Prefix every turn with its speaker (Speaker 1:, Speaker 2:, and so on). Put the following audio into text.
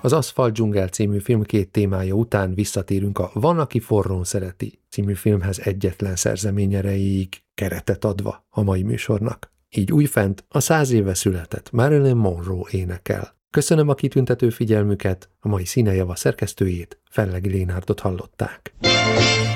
Speaker 1: Az Aszfalt dzsungel című film két témája után visszatérünk a Van, aki forrón szereti című filmhez egyetlen szerzemény erejéig, keretet adva a mai műsornak. Így újfent a 100 éve született Marilyn Monroe énekel. Köszönöm a kitüntető figyelmüket, a mai Színejava szerkesztőjét, Fellegi Lénárdot hallották.